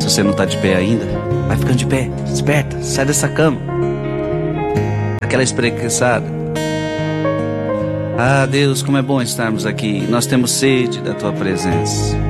Se você não está de pé ainda, vai ficando de pé. Desperta, sai dessa cama. Aquela espreguiçada. Ah, Deus, como é bom estarmos aqui. Nós temos sede da tua presença.